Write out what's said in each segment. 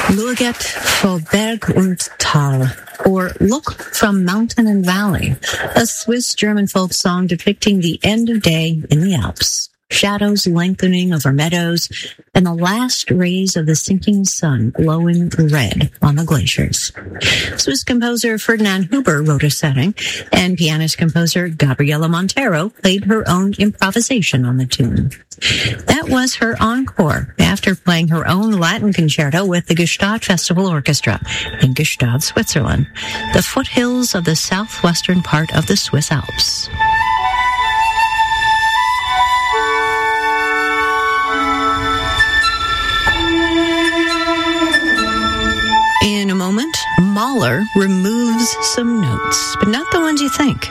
Luget vor Berg und Tal, or Look from Mountain and Valley, a Swiss-German folk song depicting the end of day in the Alps. Shadows lengthening over meadows, and the last rays of the sinking sun glowing red on the glaciers. Swiss composer Ferdinand Huber wrote a setting, and pianist-composer Gabriela Montero played her own improvisation on the tune. That was her encore after playing her own Latin concerto with the Gstaad Festival Orchestra in Gstaad, Switzerland, the foothills of the southwestern part of the Swiss Alps. In a moment, Mahler removes some notes, but not the ones you think.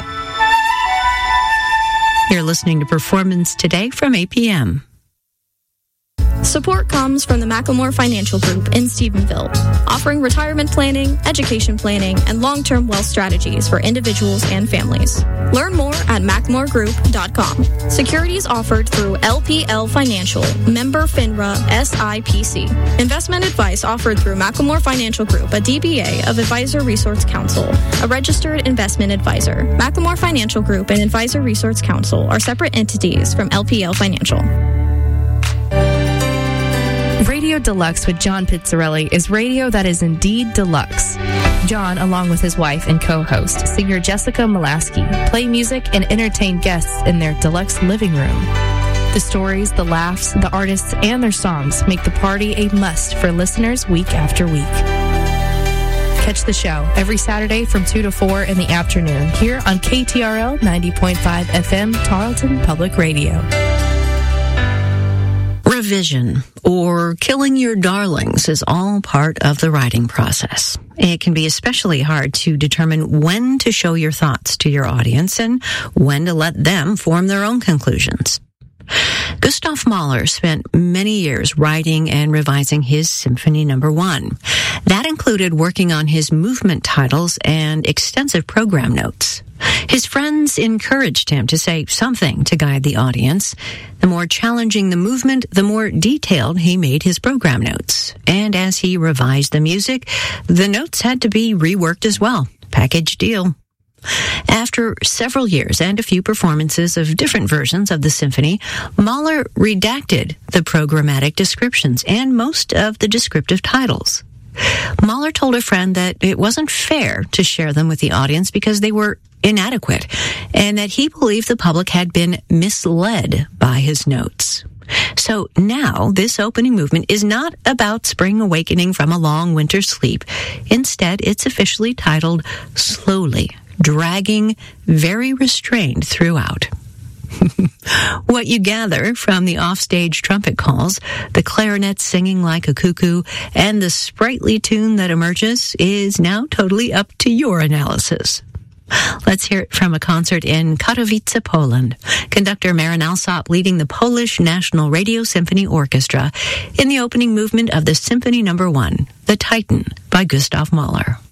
You're listening to Performance Today from APM. Support comes from the Macklemore Financial Group in Stephenville, offering retirement planning, education planning, and long-term wealth strategies for individuals and families. Learn more at mackmoregroup.com. Securities offered through LPL Financial, member FINRA SIPC. Investment advice offered through Macklemore Financial Group, a DBA of Advisor Resource Council, a registered investment advisor. Macklemore Financial Group and Advisor Resource Council are separate entities from LPL Financial. Radio Deluxe with John Pizzarelli is radio that is indeed deluxe. John, along with his wife and co-host, singer Jessica Molaski, play music and entertain guests in their deluxe living room. The stories, the laughs, the artists, and their songs make the party a must for listeners week after week. Catch the show every Saturday from 2 to 4 in the afternoon here on KTRL 90.5 FM, Tarleton Public Radio. Revision, or killing your darlings, is all part of the writing process. It can be especially hard to determine when to show your thoughts to your audience and when to let them form their own conclusions. Gustav Mahler spent many years writing and revising his Symphony No. 1. That included working on his movement titles and extensive program notes. His friends encouraged him to say something to guide the audience. The more challenging the movement, the more detailed he made his program notes. And as he revised the music, the notes had to be reworked as well. Package deal. After several years and a few performances of different versions of the symphony, Mahler redacted the programmatic descriptions and most of the descriptive titles. Mahler told a friend that it wasn't fair to share them with the audience because they were inadequate, and that he believed the public had been misled by his notes. So now this opening movement is not about spring awakening from a long winter sleep. Instead, it's officially titled Slowly, Dragging, Very Restrained Throughout. What you gather from the offstage trumpet calls, the clarinet singing like a cuckoo, and the sprightly tune that emerges is now totally up to your analysis. Let's hear it from a concert in Katowice, Poland. Conductor Marin Alsop leading the Polish National Radio Symphony Orchestra in the opening movement of the Symphony No. 1, The Titan by Gustav Mahler.